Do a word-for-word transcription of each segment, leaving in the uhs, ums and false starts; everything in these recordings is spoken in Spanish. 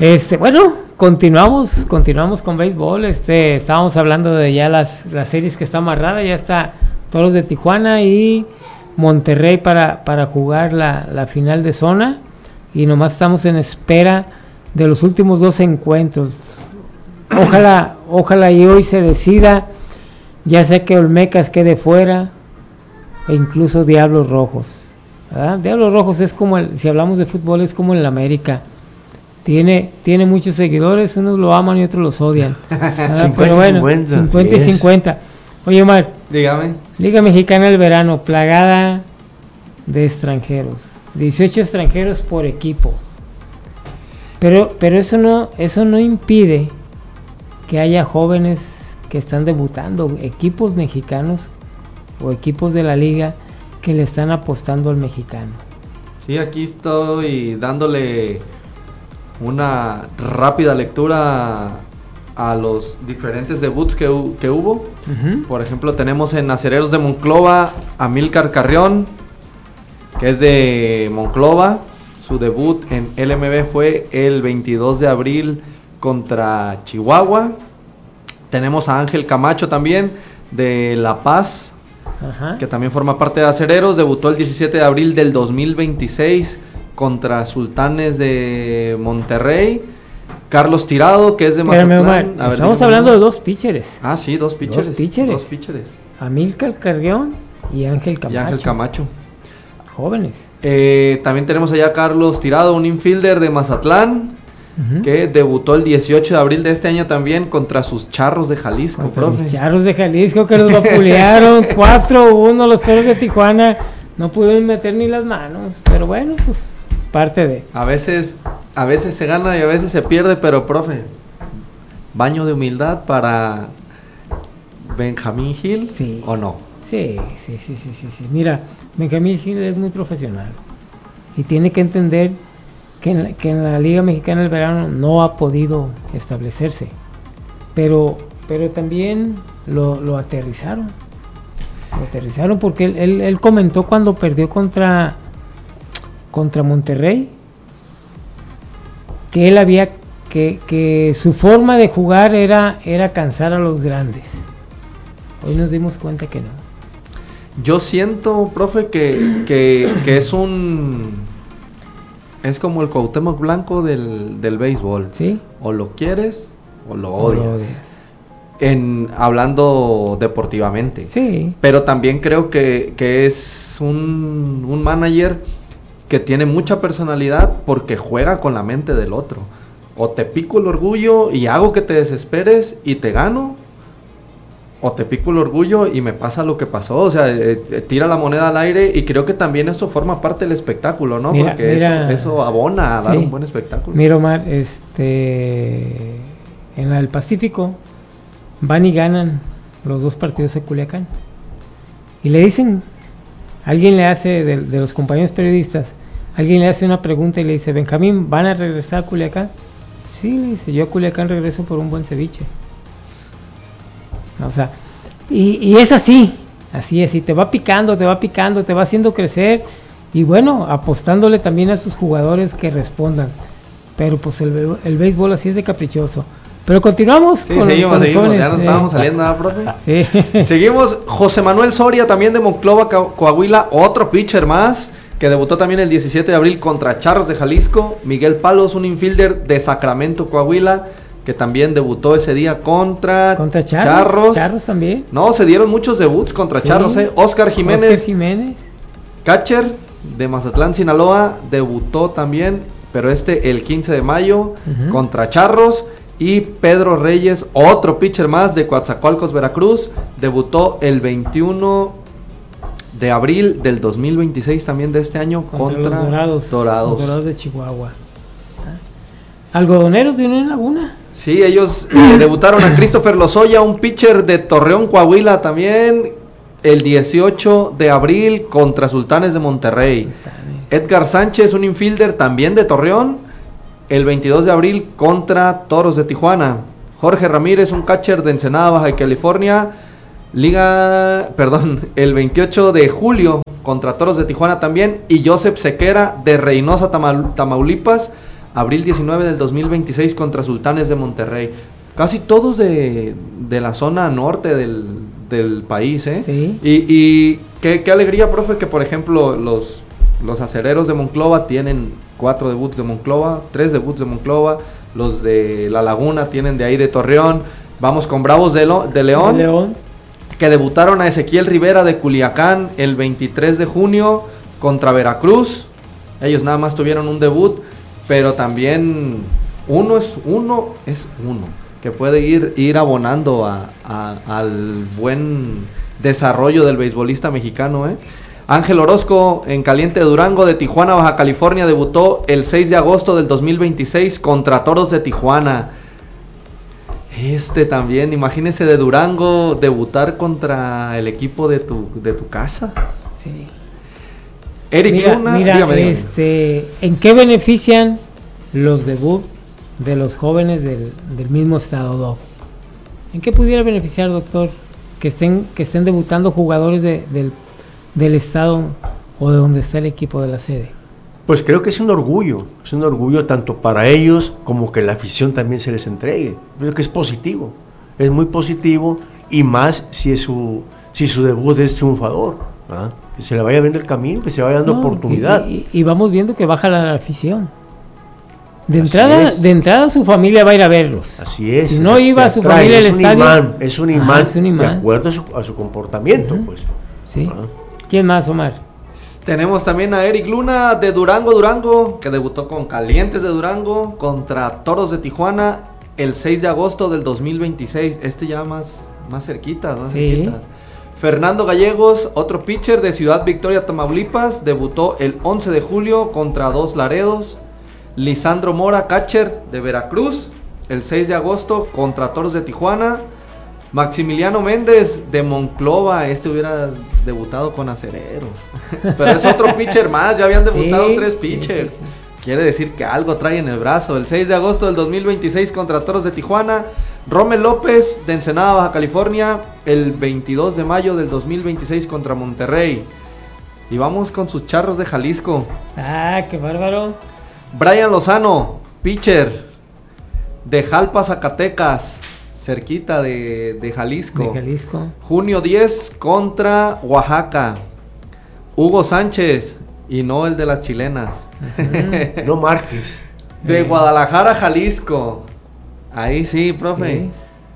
Este, bueno, continuamos, continuamos con béisbol. Este, estábamos hablando de ya las, las series que está amarrada, ya está Toros de Tijuana y Monterrey para, para jugar la, la final de zona, y nomás estamos en espera de los últimos dos encuentros. Ojalá, ojalá y hoy se decida, ya sea que Olmecas quede fuera, e incluso Diablos Rojos, ¿verdad? Diablos Rojos es como el, si hablamos de fútbol, es como el América. Tiene, tiene muchos seguidores, unos lo aman y otros los odian. cincuenta, pero bueno, cincuenta, cincuenta y cincuenta. Oye, Omar, dígame. Liga Mexicana del Verano, plagada de extranjeros, dieciocho extranjeros por equipo. Pero, pero eso no, eso no impide que haya jóvenes que están debutando, equipos mexicanos o equipos de la liga que le están apostando al mexicano. Sí, aquí estoy dándole una rápida lectura a los diferentes debuts que, que hubo. Uh-huh. Por ejemplo, tenemos en Acereros de Monclova a Amílcar Carrión, que es de Monclova. Su debut en L M B fue el veintidós de abril contra Chihuahua. Tenemos a Ángel Camacho también, de La Paz, uh-huh, que también forma parte de Acereros. Debutó el diecisiete de abril del dos mil veintiséis contra Sultanes de Monterrey. Carlos Tirado, que es de Mazatlán. Omar, a ver, estamos hablando de dos pitchers. Ah, sí, dos pitchers. Dos pitchers. Dos pitchers. Amílcar Carrión y Ángel Camacho. Y Ángel Camacho. Jóvenes. Eh, también tenemos allá a Carlos Tirado, un infielder de Mazatlán, uh-huh, que debutó el dieciocho de abril de este año también contra sus Charros de Jalisco, contra profe. Los Charros de Jalisco que los vapulearon cuatro uno los Toros de Tijuana. No pudieron meter ni las manos, pero bueno, pues parte de... A veces, a veces se gana y a veces se pierde, pero profe, baño de humildad para Benjamín Gil, sí, ¿o no? Sí, sí, sí, sí, sí, sí. Mira, Benjamín Gil es muy profesional y tiene que entender que en, la, que en la Liga Mexicana del Verano no ha podido establecerse, pero, pero también lo, lo aterrizaron, lo aterrizaron porque él, él, él comentó cuando perdió contra contra Monterrey que él había que, que su forma de jugar era, era cansar a los grandes. Hoy nos dimos cuenta que no. Yo siento, profe, que, que, que es un... es como el Cuauhtémoc Blanco del, del béisbol. ¿Sí? O lo quieres o lo odias. O lo odias. En, hablando deportivamente. Sí. Pero también creo que, que es un, un manager que tiene mucha personalidad porque juega con la mente del otro. O te pico el orgullo y hago que te desesperes y te gano, o te pico el orgullo y me pasa lo que pasó. O sea, eh, eh, tira la moneda al aire, y creo que también eso forma parte del espectáculo, ¿no? Mira, porque mira, eso, eso abona a dar sí, un buen espectáculo. Mira, Omar, este, en la del Pacífico van y ganan los dos partidos de Culiacán y le dicen, alguien le hace de, de los compañeros periodistas, alguien le hace una pregunta y le dice: Benjamín, ¿van a regresar a Culiacán? Sí, le dice, yo a Culiacán regreso por un buen ceviche. O sea, y, y es así, así es, y te va picando, te va picando, te va haciendo crecer, y bueno, apostándole también a sus jugadores que respondan. Pero pues el, el béisbol así es de caprichoso. Pero continuamos. Sí, con seguimos, los, con seguimos, los ya nos sí. estábamos saliendo, ¿verdad, profe? Sí. Seguimos, José Manuel Soria, también de Monclova, Coahuila, otro pitcher más, que debutó también el diecisiete de abril contra Charros de Jalisco. Miguel Palos, un infielder de Sacramento, Coahuila, que también debutó ese día contra, contra Charros, Charros. Charros también. No, se dieron muchos debuts contra sí. Charros, ¿eh? Oscar Jiménez, Oscar Jiménez, catcher de Mazatlán, Sinaloa, debutó también, pero este el quince de mayo, uh-huh, contra Charros. Y Pedro Reyes, otro pitcher más de Coatzacoalcos, Veracruz, debutó el veintiuno de abril del dos mil veintiséis también de este año contra, contra los dorados, dorados. Los Dorados de Chihuahua. Algodoneros de Unión Laguna. Sí, ellos eh, debutaron a Christopher Lozoya, un pitcher de Torreón, Coahuila también, el dieciocho de abril contra Sultanes de Monterrey. Sultanes. Edgar Sánchez, un infielder también de Torreón, el veintidós de abril contra Toros de Tijuana. Jorge Ramírez, un catcher de Ensenada, Baja California, Liga, perdón, el veintiocho de julio contra Toros de Tijuana también. Y Joseph Sequera de Reynosa, Tama, Tamaulipas, abril diecinueve del dos mil veintiséis contra Sultanes de Monterrey. Casi todos de, de la zona norte del, del país, ¿eh? Sí. Y, y qué, qué alegría, profe, que por ejemplo los, los acereros de Monclova tienen cuatro debuts de Monclova, tres debuts de Monclova, los de La Laguna tienen de ahí de Torreón, vamos con Bravos de, Lo, de León, de León, que debutaron a Ezequiel Rivera de Culiacán el veintitrés de junio contra Veracruz. Ellos nada más tuvieron un debut, pero también uno es uno, es uno, que puede ir, ir abonando a, a, al buen desarrollo del beisbolista mexicano, ¿eh? Ángel Orozco, en Caliente de Durango, de Tijuana, Baja California, debutó el seis de agosto del dos mil veintiséis contra Toros de Tijuana. Este también, imagínese de Durango debutar contra el equipo de tu, de tu casa. Sí. Eric Mira, Luna, mira, dígame, dígame. este, ¿en qué benefician los debuts de los jóvenes del, del mismo estado, Doc? ¿En qué pudiera beneficiar, doctor, que estén que estén debutando jugadores de, del, del estado o de donde está el equipo de la sede? Pues creo que es un orgullo, es un orgullo tanto para ellos como que la afición también se les entregue. Creo que es positivo, es muy positivo, y más si es su si su debut es triunfador, ¿ah? Que se le vaya viendo el camino, que se vaya dando no, oportunidad. Y, y, y vamos viendo que baja la, la afición. De Así entrada, es. de entrada su familia va a ir a verlos. Así es. Si no iba su atrae, familia al es un estadio, imán, es un imán, ah, es un imán. de acuerdo a su, a su comportamiento, uh-huh. pues. Sí. ¿Ah? ¿Quién más, Omar? Tenemos también a Eric Luna de Durango, Durango, que debutó con Calientes de Durango contra Toros de Tijuana el seis de agosto del dos mil veintiséis. Este ya más, más cerquita, más sí. cerquita. Fernando Gallegos, otro pitcher de Ciudad Victoria, Tamaulipas, debutó el once de julio contra Dos Laredos. Lisandro Mora, catcher de Veracruz, el seis de agosto contra Toros de Tijuana. Maximiliano Méndez de Monclova, este hubiera debutado con Acereros, pero es otro pitcher más, ya habían debutado sí, tres pitchers, sí, sí, sí. Quiere decir que algo trae en el brazo. El seis de agosto del dos mil veintiséis contra Toros de Tijuana. Rommel López de Ensenada, Baja California, el veintidós de mayo del dos mil veintiséis contra Monterrey. Y vamos con sus Charros de Jalisco. Ah, qué bárbaro. Brian Lozano, pitcher de Jalpa, Zacatecas, cerquita de, de Jalisco. De Jalisco. Junio diez contra Oaxaca. Hugo Sánchez, y no el de las chilenas. Uh-huh. No Márquez. De Guadalajara, Jalisco. Ahí sí, profe. Sí.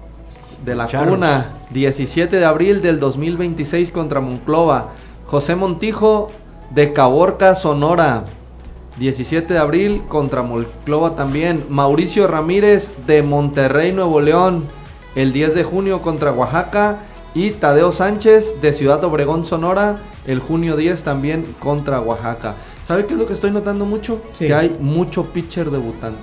De la Charros. Cuna. diecisiete de abril del dos mil veintiséis contra Monclova. José Montijo de Caborca, Sonora. diecisiete de abril contra Monclova también. Mauricio Ramírez de Monterrey, Nuevo León, el diez de junio contra Oaxaca. Y Tadeo Sánchez de Ciudad Obregón, Sonora, el junio diez también contra Oaxaca. ¿Sabe qué es lo que estoy notando mucho? Sí. Que hay mucho pitcher debutante.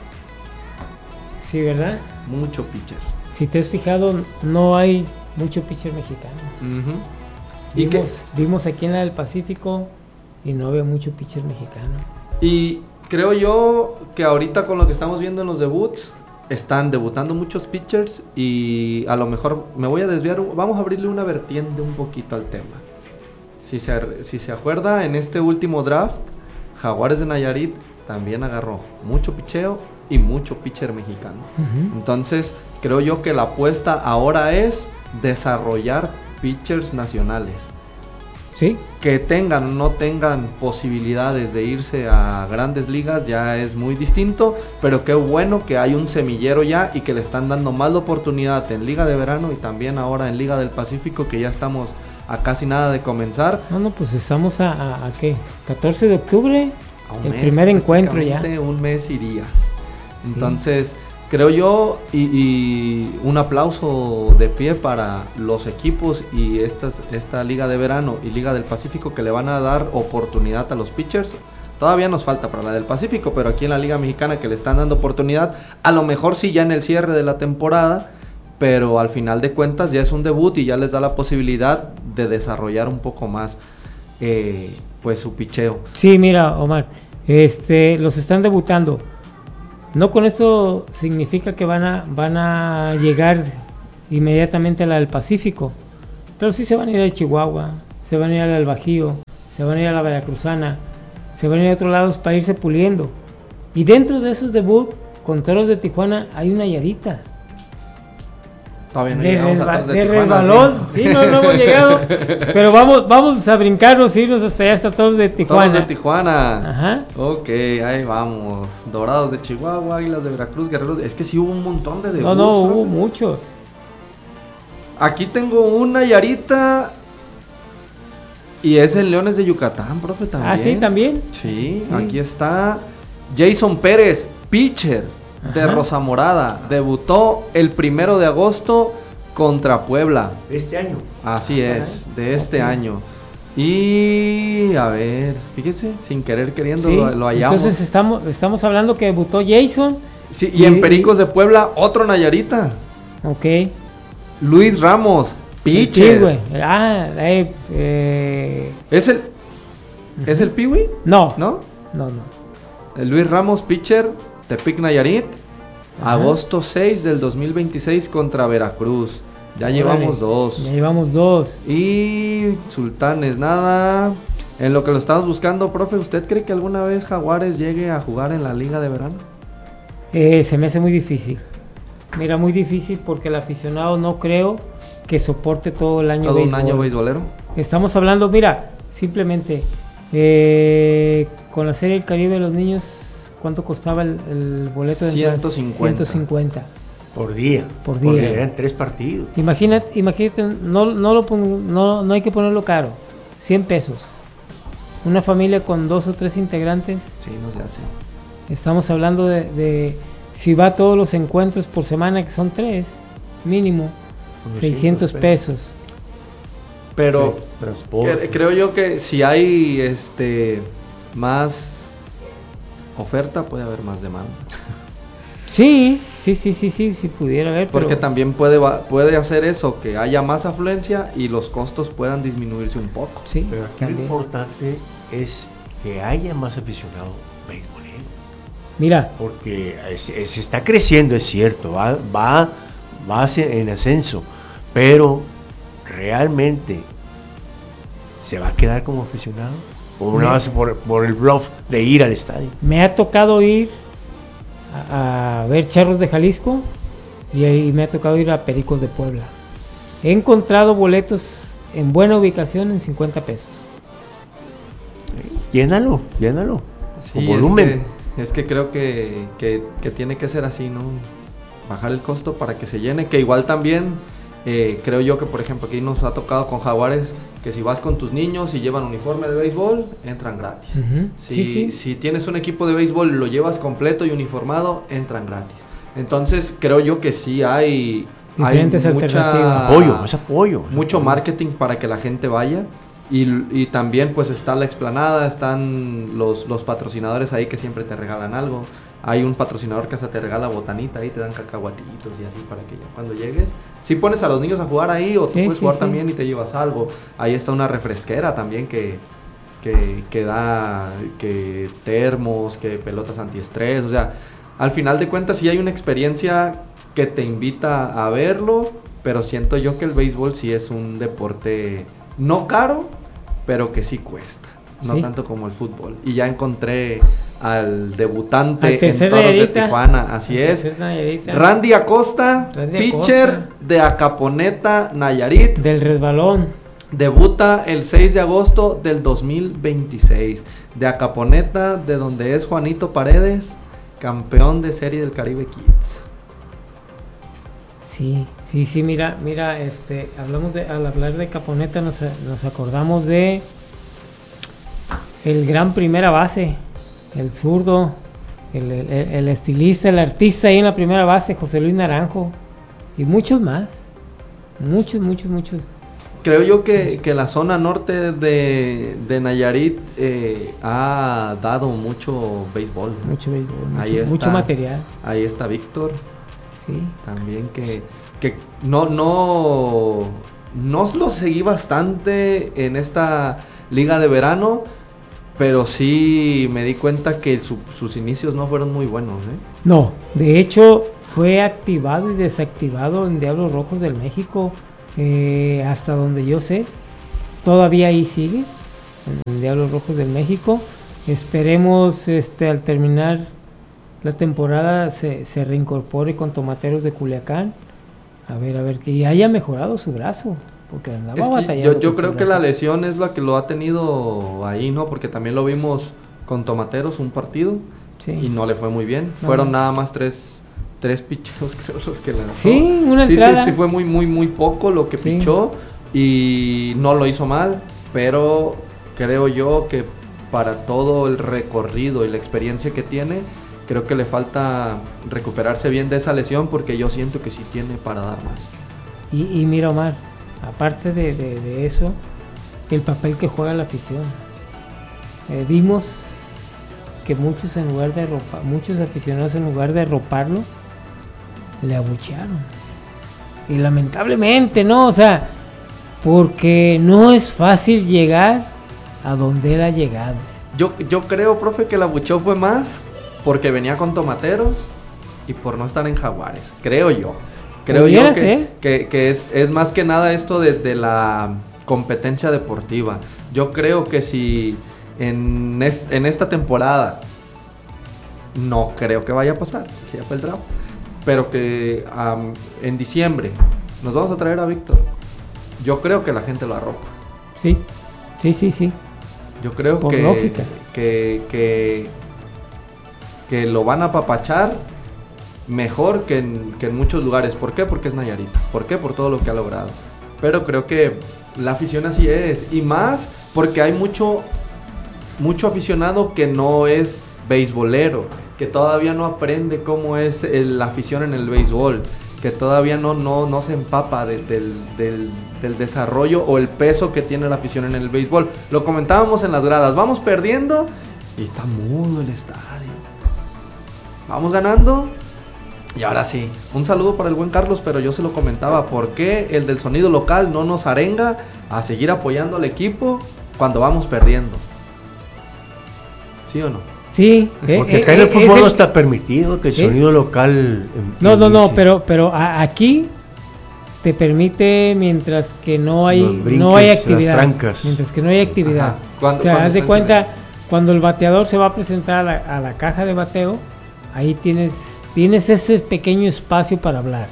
Sí, ¿verdad? Mucho pitcher. Si te has fijado, no hay mucho pitcher mexicano. Uh-huh. ¿Y vimos, qué? Vimos aquí en la del Pacífico y no había mucho pitcher mexicano. Y creo yo que ahorita con lo que estamos viendo en los debuts, están debutando muchos pitchers y a lo mejor me voy a desviar, vamos a abrirle una vertiente un poquito al tema. Si se, si se acuerda, en este último draft, Jaguares de Nayarit también agarró mucho picheo y mucho pitcher mexicano. Uh-huh. Entonces, creo yo que la apuesta ahora es desarrollar pitchers nacionales. Sí. Que tengan o no tengan posibilidades de irse a grandes ligas ya es muy distinto, pero qué bueno que hay un semillero ya y que le están dando más la oportunidad en Liga de Verano y también ahora en Liga del Pacífico, que ya estamos a casi nada de comenzar. No, no, pues estamos a, a, a ¿qué? catorce de octubre, el mes, primer encuentro ya. Un mes y días. Sí. Entonces, creo yo, y, y un aplauso de pie para los equipos y estas, esta Liga de Verano y Liga del Pacífico, que le van a dar oportunidad a los pitchers. Todavía nos falta para la del Pacífico, pero aquí en la Liga Mexicana que le están dando oportunidad, a lo mejor sí ya en el cierre de la temporada, pero al final de cuentas ya es un debut y ya les da la posibilidad de desarrollar un poco más eh, pues su picheo. Sí, mira, Omar, este, los están debutando. No con esto significa que van a van a llegar inmediatamente a la del Pacífico, pero sí se van a ir a Chihuahua, se van a ir al Bajío, se van a ir a la Veracruzana, se van a ir a otros lados para irse puliendo. Y dentro de esos debut con Toros de Tijuana hay una Nayarita. Todavía no de llegamos resba- a Toros de, de Tijuana, resbalón, ¿sí? sí, no, no hemos llegado, pero vamos, vamos a brincarnos, irnos hasta allá, hasta Toros de Tijuana. Toros de Tijuana. Ajá. Ok, ahí vamos. Dorados de Chihuahua, Águilas de Veracruz, Guerreros. Es que sí hubo un montón de debuts. No, no, ¿verdad? hubo muchos. Aquí tengo una Nayarita. Y es en Leones de Yucatán, profe, también. Ah, sí, también. Sí, Sí. aquí está Jason Pérez, pitcher de Ajá. Rosa Morada. Debutó el primero de agosto contra Puebla. Este año. Así es, de este año. Y a ver, fíjese, sin querer queriendo Sí, lo, lo hallamos. entonces estamos, estamos hablando que debutó Jason. Sí, y en Pericos de Puebla, otro Nayarita. Ok. Luis Ramos, Sí, pitcher. güey. Ah, eh, eh, ¿Es el, ¿Es el Piwi? no, ¿No? no, no. El Luis Ramos, pitcher, Tepic Nayarit. Ajá. Agosto seis del dos mil veintiséis contra Veracruz. Ya llevamos Órale, dos. Ya llevamos dos. Y Sultanes, nada. En lo que lo estamos buscando, profe, ¿usted cree que alguna vez Jaguares llegue a jugar en la liga de verano? Eh, se me hace muy difícil. Mira, muy difícil porque el aficionado no creo que soporte todo el año Todo un béisbol. año beisbolero. Estamos hablando, mira, simplemente eh, con la Serie del Caribe de los niños, ¿cuánto costaba el, el boleto de entrada? ciento cincuenta. ciento cincuenta. Por día. Por día. Eran tres partidos. Imagínate, imagínate, no, no, lo pon- no, no hay que ponerlo caro, cien pesos. Una familia con dos o tres integrantes, Sí, no se hace. estamos hablando de, de si va a todos los encuentros por semana, que son tres, mínimo, Unos seiscientos pesos. Pero Sí, transporte. cre- creo yo que si hay este más oferta, puede haber más demanda. Sí, sí, sí, sí, sí, sí pudiera haber, Porque pero también puede, va- puede hacer eso, que haya más afluencia y los costos puedan disminuirse un poco. sí, Pero aquí lo también. importante es que haya más aficionado beisbolero. Mira, Porque es- es- se está creciendo, es cierto, va, va, va hacia- en ascenso, pero realmente se va a quedar como aficionado o Me- una base por, por el bluff de ir al estadio. me ha tocado ir a, a ver Charros de Jalisco y, ahí me ha tocado ir a Pericos de Puebla. He encontrado boletos en buena ubicación en cincuenta pesos. Llénalo, llénalo. Sí, con volumen. Es que, es que creo que, que, que tiene que ser así, ¿no? Bajar el costo para que se llene, que igual también eh, creo yo que, por ejemplo, aquí nos ha tocado con Jaguares, que si vas con tus niños y llevan uniforme de béisbol, entran gratis. Ujú, Si, sí, sí. si tienes un equipo de béisbol y lo llevas completo y uniformado, entran gratis. Entonces creo yo que sí hay, hay Diferentes alternativas. Apoyo, es apoyo. es mucho apoyo. marketing para que la gente vaya. Y, y también pues está la explanada, están los, los patrocinadores ahí que siempre te regalan algo. Hay un patrocinador que hasta te regala botanita ahí, te dan cacahuatitos y así para que ya cuando llegues, si pones a los niños a jugar ahí o tú Sí, puedes sí, jugar sí. también y te llevas algo. Ahí está una refresquera también que, que, que da que termos, que pelotas antiestrés, o sea, al final de cuentas sí hay una experiencia que te invita a verlo, pero siento yo que el béisbol sí es un deporte no caro, pero que sí cuesta, no Sí. tanto como el fútbol. Y ya encontré al debutante Al en tercer Toros de Nayarita. Tijuana, así Al es. tercer Nayarita. Randy Acosta, Randy pitcher Acosta. de Acaponeta, Nayarit. Del resbalón. Debuta el seis de agosto del dos mil veintiséis. De Acaponeta, de donde es Juanito Paredes, campeón de Serie del Caribe Kids. Sí, sí, sí, mira, mira, este, hablamos de, al hablar de Caponeta nos, nos acordamos de el gran primera base, el zurdo, el, el, el estilista, el artista ahí en la primera base, José Luis Naranjo, y muchos más, muchos, muchos, muchos. Creo yo que, que la zona norte de, de Nayarit eh, ha dado mucho béisbol, ¿no? Mucho béisbol, Ahí mucho, está. mucho material, Ahí está Víctor, sí. también que, que no, no, no lo seguí bastante en esta liga de verano, pero sí me di cuenta que su- sus inicios no fueron muy buenos, ¿eh? No, de hecho fue activado y desactivado en Diablos Rojos del México, eh, hasta donde yo sé, todavía ahí sigue, en Diablos Rojos del México. Esperemos este al terminar la temporada se, se reincorpore con Tomateros de Culiacán. A ver, a ver, que haya mejorado su brazo. Porque andaba es que batallando. Yo, yo creo que la lesión es la que lo ha tenido ahí, ¿no? Porque también lo vimos con Tomateros un partido sí. y no le fue muy bien. No. Fueron nada más tres, tres picheos, creo, los que lanzó. Sí, una sí, entrada. Sí, sí, fue muy, muy, muy poco lo que sí. pichó y no lo hizo mal, pero creo yo que para todo el recorrido y la experiencia que tiene, creo que le falta recuperarse bien de esa lesión porque yo siento que sí tiene para dar más. Y, y mira, Omar, aparte de, de, de eso, el papel que juega la afición. Eh, vimos que muchos en lugar de arropar, muchos aficionados en lugar de arroparlo, le abuchearon. Y lamentablemente, ¿no? O sea, porque no es fácil llegar a donde él ha llegado. Yo, yo creo, profe, que el abucheo fue más porque venía con Tomateros y por no estar en Jaguares. Creo yo. Creo yo que, que, que es, es más que nada esto de, de la competencia deportiva. Yo creo que si en, est, en esta temporada, no creo que vaya a pasar, si ya fue el draft, pero que um, en diciembre nos vamos a traer a Víctor, yo creo que la gente lo arropa. Sí, sí, sí, sí. Yo creo Por que, lógica. que, que, que lo van a apapachar mejor que en, que en muchos lugares. ¿Por qué? Porque es Nayarit. ¿Por qué? Por todo lo que ha logrado. Pero creo que la afición así es. Y más porque hay mucho, mucho aficionado que no es beisbolero, que todavía no aprende cómo es el, la afición en el béisbol, que todavía no, no, no se empapa de, del, del, del desarrollo o el peso que tiene la afición en el béisbol. Lo comentábamos en las gradas. Vamos perdiendo y está mudo el estadio. Vamos ganando. Y ahora sí, un saludo para el buen Carlos, pero yo se lo comentaba, ¿por qué el del sonido local no nos arenga a seguir apoyando al equipo cuando vamos perdiendo? ¿Sí o no? Sí. Porque eh, acá en el eh, fútbol el, no está permitido que el eh, sonido local... No, no, no, pero, pero a, aquí te permite mientras que no hay, brinques, no hay actividad. Las trancas. Mientras que no hay actividad. ¿Cuándo, o sea, haz de cuenta, silencio? Cuando el bateador se va a presentar a la, a la caja de bateo, ahí tienes... Tienes ese pequeño espacio para hablar.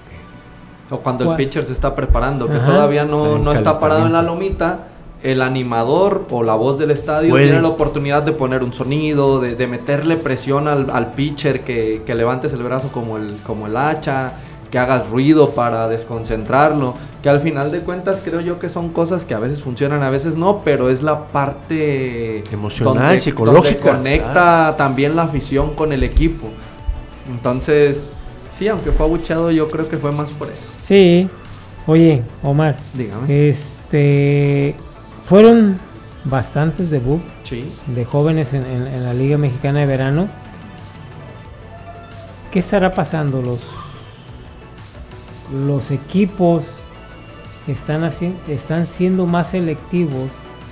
O cuando el pitcher se está preparando, que Ajá. todavía no, no está parado en la lomita, el animador o la voz del estadio Puede. tiene la oportunidad de poner un sonido, de, de meterle presión al, al pitcher, que, que levantes el brazo como el, como el hacha, que hagas ruido para desconcentrarlo, que al final de cuentas creo yo que son cosas que a veces funcionan, a veces no, pero es la parte emocional, donde, psicológica. Donde conecta ah. también la afición con el equipo. Entonces, sí, aunque fue abucheado, yo creo que fue más por eso. Sí. Oye, Omar. Dígame. Este, fueron bastantes debuts sí. de jóvenes en, en, en la Liga Mexicana de Verano. ¿Qué estará pasando? Los, los equipos están, haci- están siendo más selectivos.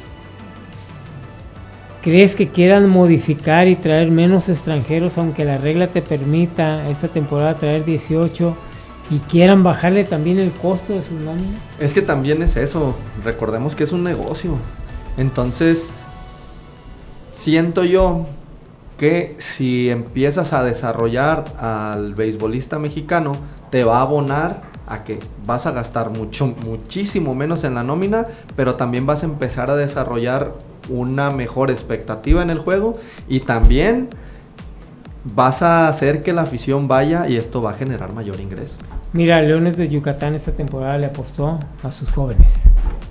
¿Crees que quieran modificar y traer menos extranjeros, aunque la regla te permita esta temporada traer dieciocho, y quieran bajarle también el costo de sus nóminas? Es que también es eso, recordemos que es un negocio. Entonces, siento yo que si empiezas a desarrollar al beisbolista mexicano, te va a abonar a que vas a gastar mucho, muchísimo menos en la nómina, pero también vas a empezar a desarrollar una mejor expectativa en el juego y también vas a hacer que la afición vaya y esto va a generar mayor ingreso. Mira, Leones de Yucatán esta temporada le apostó a sus jóvenes.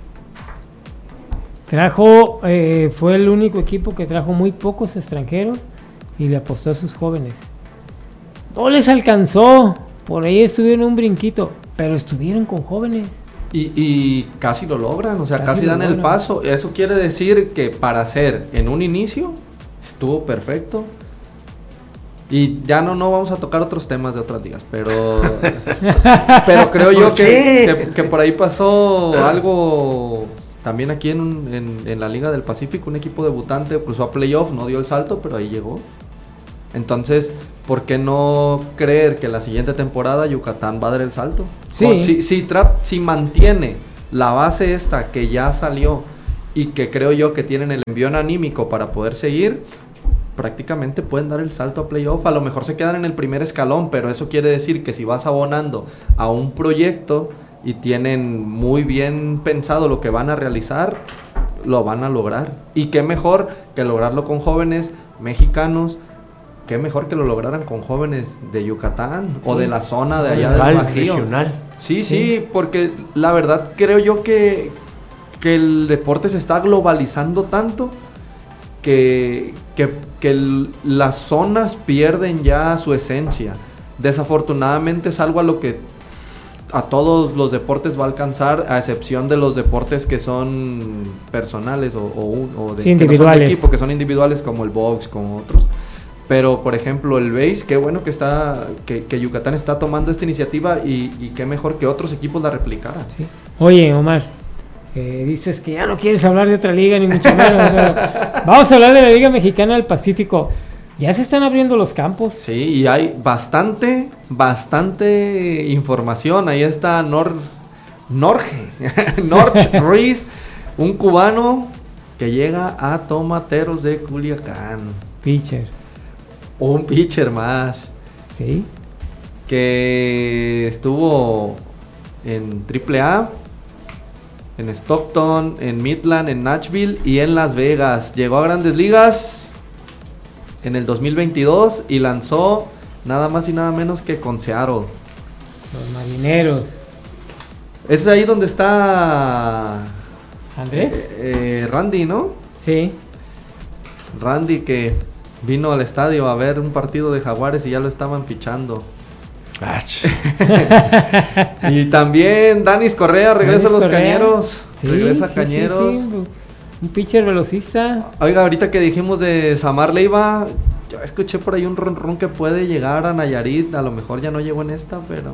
Trajo, eh, fue el único equipo que trajo muy pocos extranjeros y le apostó a sus jóvenes. No les alcanzó, por ahí estuvieron un brinquito, pero estuvieron con jóvenes. Y, y casi lo logran, o sea, casi, Casi dan lo el logran. paso. Eso quiere decir que para hacer en un inicio estuvo perfecto. Y ya no, no vamos a tocar otros temas de otras ligas, pero pero creo yo que, que, que por ahí pasó algo también aquí en, un, en, en la Liga del Pacífico. Un equipo debutante cruzó a playoff, no dio el salto, pero ahí llegó. Entonces, ¿por qué no creer que la siguiente temporada Yucatán va a dar el salto? Sí. Con, si, si, tra- si mantiene la base esta que ya salió y que creo yo que tienen el envión anímico para poder seguir, prácticamente pueden dar el salto a playoff. A lo mejor se quedan en el primer escalón, pero eso quiere decir que si vas abonando a un proyecto y tienen muy bien pensado lo que van a realizar, lo van a lograr. Y qué mejor que lograrlo con jóvenes mexicanos, qué mejor que lo lograran con jóvenes de Yucatán, sí, o de la zona de allá del Bajío. Regional. Sí, sí, sí, porque la verdad creo yo que, que el deporte se está globalizando tanto que, que, que el, las zonas pierden ya su esencia. Desafortunadamente es algo a lo que a todos los deportes va a alcanzar, a excepción de los deportes que son personales o, o, o de, sí, individuales. Que no son de equipo, que son individuales, como el box, como otros. Pero, por ejemplo, el base, qué bueno que está que, que Yucatán está tomando esta iniciativa y, y qué mejor que otros equipos la replicaran. Sí. Oye, Omar, eh, dices que ya no quieres hablar de otra liga, ni mucho menos. Pero vamos a hablar de la Liga Mexicana del Pacífico. Ya se están abriendo los campos. Sí, y hay bastante, bastante información. Ahí está Nor, Norge, Norch Ruiz, un cubano que llega a Tomateros de Culiacán. Pitcher. Un pitcher más. Sí. Que estuvo en triple A, en Stockton, en Midland, en Nashville y en Las Vegas. Llegó a Grandes Ligas en el dos mil veintidós y lanzó nada más y nada menos que con Seattle. Los Marineros. Es ahí donde está Andrés. Eh, eh, Randy, ¿no? Sí. Randy que vino al estadio a ver un partido de Jaguares y ya lo estaban fichando. Y también Danis Correa regresa Danis a los Correa. Cañeros. Sí, regresa a sí, Cañeros. Sí, sí. Un pitcher velocista. Oiga, ahorita que dijimos de Samar Leiva, yo escuché por ahí un ronron que puede llegar a Nayarit. A lo mejor ya no llegó en esta, pero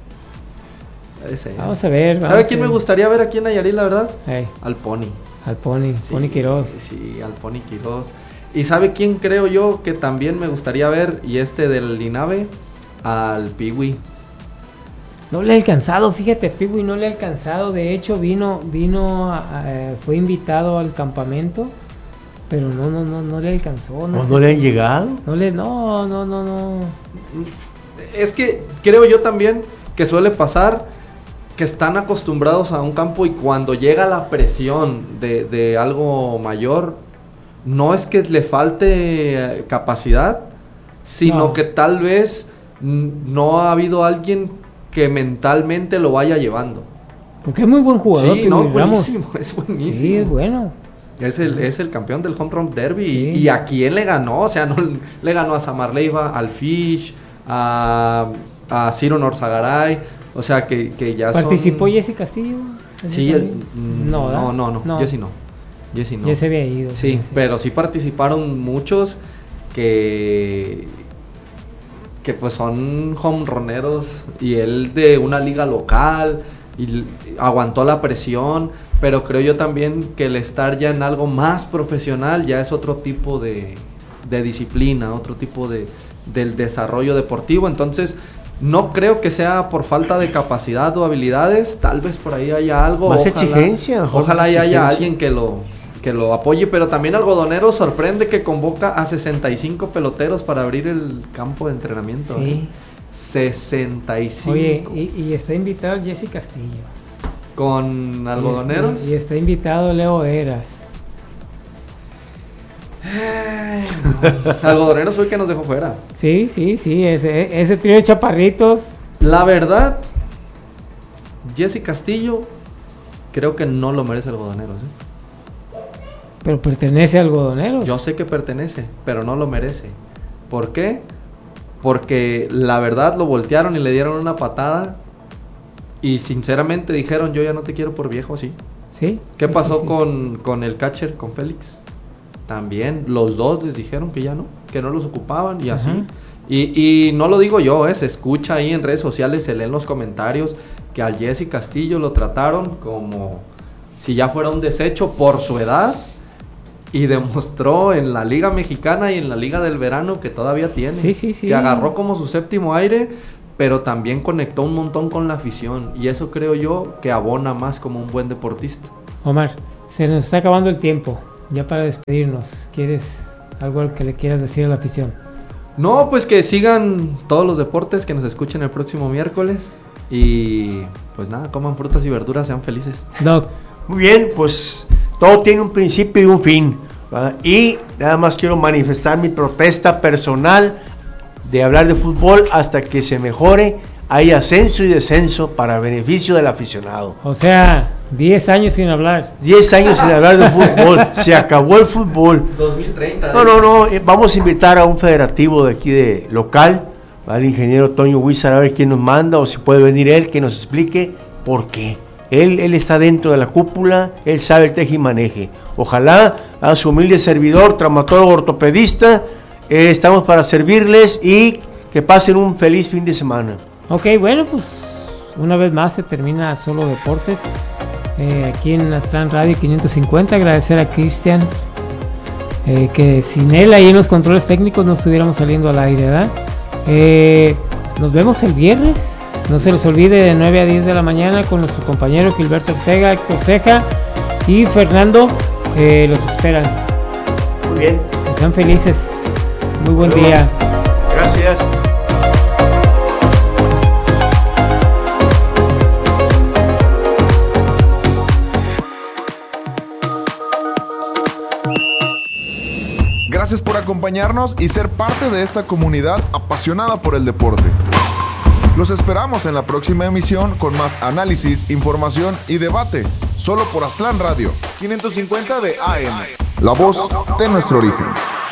ese. Vamos a ver. Vamos ¿Sabe quién a ver. me gustaría ver aquí en Nayarit, la verdad? Hey. Al Pony. Al Pony, sí, Pony Quiroz. Sí, al Pony Quiroz. ¿Y sabe quién creo yo que también me gustaría ver? Y este del Linave, al Piwi. No le he alcanzado, fíjate, Piwi no le he alcanzado. De hecho, vino, vino, a, a, fue invitado al campamento, pero no, no, no, no le alcanzó. ¿No, ¿no le han llegado? No le, no, no, no, no. Es que creo yo también que suele pasar que están acostumbrados a un campo y cuando llega la presión de, de algo mayor, no es que le falte capacidad, sino no. que tal vez no ha habido alguien que mentalmente lo vaya llevando. Porque es muy buen jugador. Sí, no, buenísimo, es buenísimo. Sí, es bueno. Es el, es el campeón del Home Run Derby. Sí. Y, ¿y a quién le ganó? O sea, no le ganó a Samar Leiva, al Fish, a, a Ciro Norzagaray. O sea, que, que ya ¿Participó son... Jesse Castillo? Sí, el, no, no, no, no, no, Jesse no. Jesse no. Ya se había ido. Sí, sí, pero sí participaron muchos que... que pues son homeroneros y él de una liga local y aguantó la presión, pero creo yo también que el estar ya en algo más profesional ya es otro tipo de, de disciplina, otro tipo de del desarrollo deportivo. Entonces no creo que sea por falta de capacidad o habilidades, tal vez por ahí haya algo, más ojalá, exigencia, ojalá exigencia. haya alguien que lo que lo apoye, pero también Algodonero sorprende que convoca a sesenta y cinco peloteros para abrir el campo de entrenamiento. Sí. ¿eh? sesenta y cinco. Oye, y, y está invitado Jesse Castillo. ¿Con Algodoneros? Y, y está invitado Leo Eras. Algodoneros fue el que nos dejó fuera. Sí, sí, sí, ese, ese trío de chaparritos. La verdad, Jesse Castillo creo que no lo merece Algodoneros, ¿eh? Pero pertenece a Algodoneros. Yo sé que pertenece, pero no lo merece. ¿Por qué? Porque la verdad lo voltearon y le dieron una patada y sinceramente dijeron, yo ya no te quiero por viejo, ¿sí? ¿Sí? ¿Qué sí, pasó sí, con, sí. con el catcher, con Félix? También, los dos les dijeron que ya no, que no los ocupaban y así. Ajá. Y, y no lo digo yo, eh, se escucha ahí en redes sociales, se leen los comentarios que al Jesse Castillo lo trataron como si ya fuera un desecho por su edad. Y demostró en la Liga Mexicana y en la Liga del Verano que todavía tiene. Sí, sí, sí. Que agarró como su séptimo aire, pero también conectó un montón con la afición. Y eso creo yo que abona más como un buen deportista. Omar, se nos está acabando el tiempo. Ya para despedirnos, ¿quieres algo que le quieras decir a la afición. No, pues que sigan todos los deportes, que nos escuchen el próximo miércoles y pues nada, coman frutas y verduras, sean felices. Doc. Muy bien, pues todo tiene un principio y un fin, ¿verdad? Y nada más quiero manifestar mi protesta personal de hablar de fútbol hasta que se mejore, hay ascenso y descenso para beneficio del aficionado. O sea, diez años sin hablar. diez años sin hablar de fútbol, se acabó el fútbol. dos mil treinta. No, no, no, eh, vamos a invitar a un federativo de aquí de local, al ingeniero Toño Huizar, a ver quién nos manda, o si puede venir él, que nos explique por qué. Él, él está dentro de la cúpula, él sabe el teje y maneje. Ojalá a su humilde servidor, traumatólogo ortopedista, eh, estamos para servirles y que pasen un feliz fin de semana. Ok, bueno, pues una vez más se termina Solo Deportes eh, aquí en Astran Radio quinientos cincuenta. Agradecer a Cristian, eh, que sin él ahí en los controles técnicos no estuviéramos saliendo al aire, ¿verdad? Eh, nos vemos el viernes. No se les olvide, de nueve a diez de la mañana con nuestro compañero Gilberto Ortega, Héctor Ceja y Fernando. Eh, los esperan. Muy bien. Que sean felices. Muy buen Luego. día. Gracias. Gracias por acompañarnos y ser parte de esta comunidad apasionada por el deporte. Los esperamos en la próxima emisión con más análisis, información y debate, solo por Aztlán Radio, quinientos cincuenta de A M. La voz de nuestro origen.